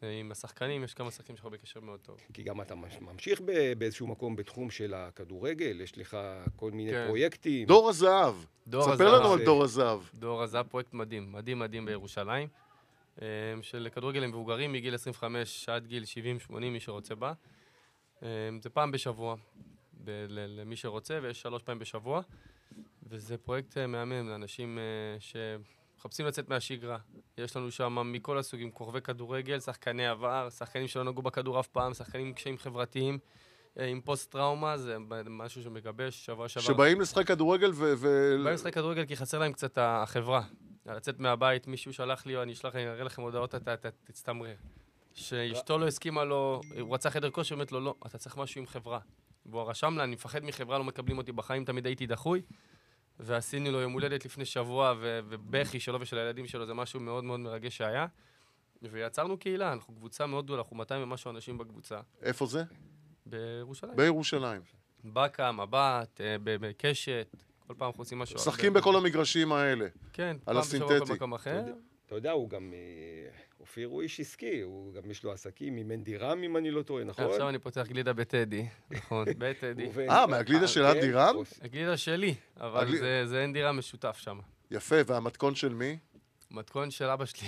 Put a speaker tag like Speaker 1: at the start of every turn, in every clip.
Speaker 1: עם השחקנים, יש כמה שחקנים שאנחנו בקשר מאוד טוב.
Speaker 2: כי גם אתה ממשיך באיזשהו מקום בתחום של הכדורגל, יש לך כל מיני
Speaker 1: כן.
Speaker 2: פרויקטים.
Speaker 3: דור הזהב. ספר לנו על דור הזהב.
Speaker 1: דור הזהב, פרויקט מדהים, מדהים מדהים בירושלים, של כדורגל למבוגרים מגיל 25 עד גיל 70-80, מי שרוצה בה. זה פעם בשבוע, למי שרוצה, ויש 3 פעמים בשבוע, וזה פרויקט מהמם לאנשים מחפשים לצאת מהשגרה. יש לנו שם מכל הסוגים, כוכבי כדורגל, שחקני עבר, שחקנים שלא נגעו בכדור אף פעם, שחקנים עם קשיים חברתיים, עם פוסט-טראומה, זה משהו שמגבש שבוע שעבר.
Speaker 3: שבאים לשחק כדורגל
Speaker 1: באים לשחק כדורגל כי חסר להם קצת החברה. לצאת מהבית, מישהו שלח לי, אני אראה לכם הודעות, אתה תצטמרר. שאשתו לא הסכימה לו, הוא רצה חדר כושר, באמת לו, לא, אתה צריך משהו עם חברה. והוא רשם לה, אני מפחד מחברה, לא מקבלים אותי בחיים, תמיד הייתי דחוי. ועשינו לו יום הולדת לפני שבוע, ובכי שלו ושל הילדים שלו, זה משהו מאוד מאוד מרגש שהיה. ויצרנו קהילה, אנחנו קבוצה מאוד גדולה, אנחנו 200 ומשהו אנשים בקבוצה.
Speaker 3: איפה זה?
Speaker 1: בירושלים.
Speaker 3: בירושלים.
Speaker 1: בקה, מבט, בקשת, כל פעם אנחנו עושים משהו.
Speaker 3: שחקים בכל המגרשים האלה.
Speaker 1: כן,
Speaker 3: על
Speaker 1: פעם בשבוע
Speaker 3: הסינתטי.
Speaker 1: במקום אחר.
Speaker 2: אתה יודע, הוא גם, אופיר הוא איש עסקי, הוא גם יש לו עסקים, מימן דירם, אם אני לא טועה, נכון?
Speaker 1: עכשיו אני פותח גלידה בטדי, נכון, בטדי.
Speaker 3: מהגלידה של עד דירם?
Speaker 1: הגלידה שלי, אבל זה אין דירה משותף שם.
Speaker 3: יפה, והמתכון של מי?
Speaker 1: מתכון של אבא שלי.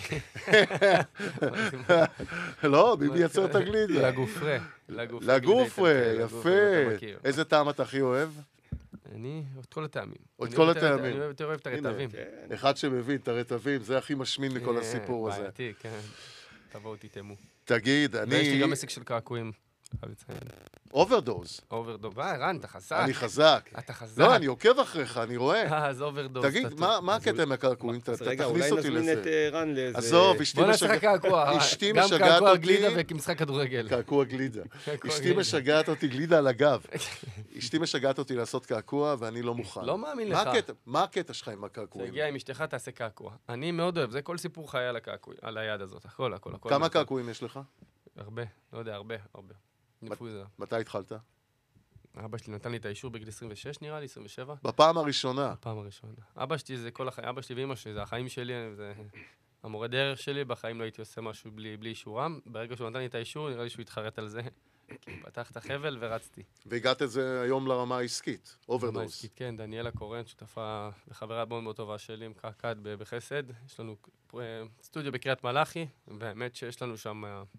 Speaker 3: לא, מי מייצר את הגלידה?
Speaker 1: לגופרה.
Speaker 3: לגופרה, יפה. איזה טעם אתה הכי אוהב?
Speaker 1: אני, את כל הטעמים.
Speaker 3: את כל הטעמים.
Speaker 1: אני יותר אוהב את הרטבים.
Speaker 3: אחד שמבין את הרטבים, זה הכי משמין מכל הסיפור הזה.
Speaker 1: בעייתי, כן. תבואו תתאמו.
Speaker 3: תגיד,
Speaker 1: ויש לי גם עסק של קעקועים.
Speaker 3: אוברדוז.
Speaker 1: אוברדוז. רן, אתה חזק.
Speaker 3: אני חזק.
Speaker 1: אתה חזק.
Speaker 3: לא, אני עוקב אחריך, אני רואה.
Speaker 1: אז אוברדוז.
Speaker 3: תגיד, מה הקטע עם הקעקועים?
Speaker 2: רגע,
Speaker 3: תכניס
Speaker 2: אולי
Speaker 3: אותי
Speaker 2: נזמין את
Speaker 3: לזה.
Speaker 2: רן לאיזה...
Speaker 3: עזוב,
Speaker 1: בוא נעשה לך קעקוע. גם קעקוע גלידה ומשחק כדורגל.
Speaker 3: קעקוע גלידה. אשתי משגעת אותי, גלידה על הגב. אשתי משגעת אותי לעשות קעקוע ואני לא מוכן.
Speaker 1: לא מאמין לך.
Speaker 3: מה הקטע שלך עם הקעקועים?
Speaker 1: תגיע עם אשתך, תעשה קעקוע. אני מאוד אוהב, זה כל סיפור חיי על היד הזאת. הכל.
Speaker 3: כמה קעקועים יש לך?
Speaker 1: הרבה, לא יודע, הרבה.
Speaker 3: מתי התחלת?
Speaker 1: אבא שלי נתן לי את האישור בגיל 26 נראה לי, 27.
Speaker 3: בפעם הראשונה.
Speaker 1: בפעם הראשונה. אבא שלי זה כל החיים, אבא שלי ואמא שלי, זה החיים שלי, זה המורה דרך שלי, בחיים לא הייתי עושה משהו בלי אישורם. ברגע שהוא נתן לי את האישור, נראה לי שהוא התחרט על זה. פתח את החבל ורצתי.
Speaker 3: והגעת את זה היום לרמה העסקית, אוברדוז. רמה העסקית,
Speaker 1: כן, דניאלה קורן, שותפה וחברה מאוד טובה שלי, עם קעקד בחסד. יש לנו סטודיו בקריית מלאכי, והאמת שיש לנו שם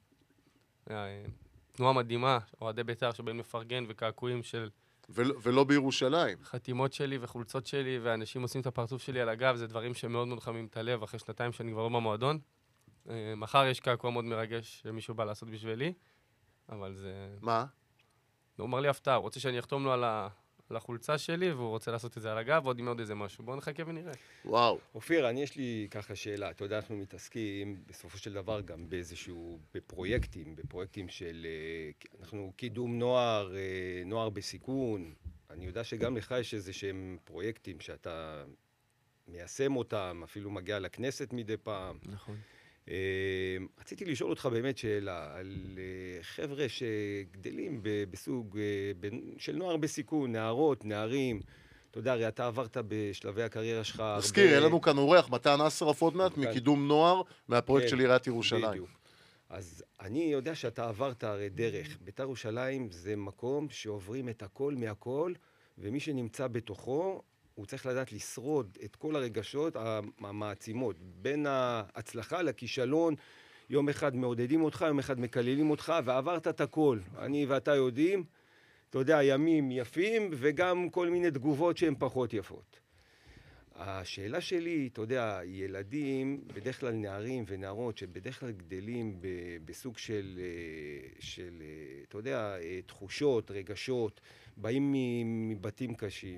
Speaker 1: תנועה מדהימה, אוהדי בית"ר שבאים לפרגן וקעקועים של...
Speaker 3: ולא בירושלים.
Speaker 1: חתימות שלי וחולצות שלי, ואנשים עושים את הפרצוף שלי על הגב, זה דברים שמאוד מאוד חמים את הלב, אחרי 2 שאני כבר לא במועדון. מחר יש קעקוע מאוד מרגש שמישהו בא לעשות בשבילי, אבל זה...
Speaker 3: מה?
Speaker 1: הוא אמר לי הפתעה, הוא רוצה שאני אחתום לו על החולצה שלי, והוא רוצה לעשות את זה על הגב, ועוד עם עוד איזה משהו. בואו נחכה ונראה.
Speaker 3: וואו.
Speaker 2: אופיר, יש לי ככה שאלה. אתה יודע, אנחנו מתעסקים בסופו של דבר גם בפרויקטים של, אנחנו קידום נוער בסיכון. אני יודע שגם לך יש איזה שהם פרויקטים שאתה מיישם אותם, אפילו מגיע לכנסת מדי פעם.
Speaker 1: נכון.
Speaker 2: רציתי לשאול אותך באמת שאלה על חבר'ה שגדלים בסוג של נוער בסיכון, נערות, נערים. אתה יודע, הרי אתה עברת בשלבי הקריירה שלך הרבה...
Speaker 3: תזכיר, אין לנו כאן אורח, מתן אסרף עוד מעט, מקידום נוער, מהפרויקט של עיריית ירושלים. בדיוק.
Speaker 2: אז אני יודע שאתה עברת הרי דרך. בית"ר ירושלים זה מקום שעוברים את הכל מהכל, ומי שנמצא בתוכו, הוא צריך לדעת לשרוד את כל הרגשות המעצימות, בין ההצלחה לכישלון. יום אחד מעודדים אותך, יום אחד מקללים אותך, ועברת את הכל. אני ואתה יודעים, אתה יודע, ימים יפים, וגם כל מיני תגובות שהן פחות יפות. השאלה שלי, אתה יודע, ילדים, בדרך כלל נערים ונערות, שבדרך כלל גדלים בסוג של, אתה יודע, תחושות, רגשות, באים מבתים קשים.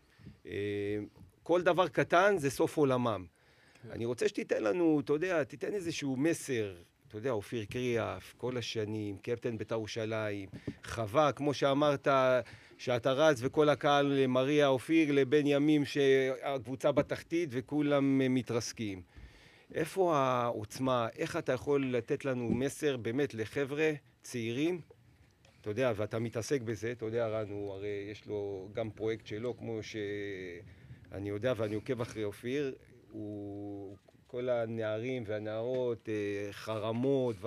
Speaker 2: כל דבר קטן זה סוף עולמם. אני רוצה שתיתן לנו, אתה יודע, תיתן איזשהו מסר, אתה יודע, אופיר קריאף, כל השנים, קפטן בית"ר ירושלים, חווה, כמו שאמרת, שאתה רץ וכל הקהל מריע, אופיר, לבין ימים שהקבוצה בתחתית וכולם מתרסקים. איפה העוצמה, איך אתה יכול לתת לנו מסר באמת לחבר'ה צעירים? אתה יודע, ואתה מתעסק בזה, אתה יודע, רן, הוא הרי יש לו גם פרויקט שלו, כמו שאני יודע ואני עוקב אחרי אופיר, הוא כל הנערים והנערות, חרמות,